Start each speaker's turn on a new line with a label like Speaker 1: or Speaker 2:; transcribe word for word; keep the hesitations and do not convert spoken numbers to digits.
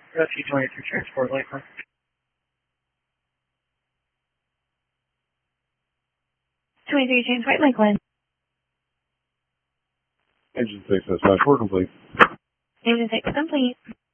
Speaker 1: Rescue twenty-three Transport Lakeland.
Speaker 2: twenty-three Transport Lakeland.
Speaker 3: Engine six, that's five four complete.
Speaker 2: Engine six complete.